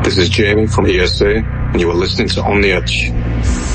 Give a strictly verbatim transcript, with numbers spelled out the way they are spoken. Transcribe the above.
This is Jamie from E S A, and you are listening to On the Edge.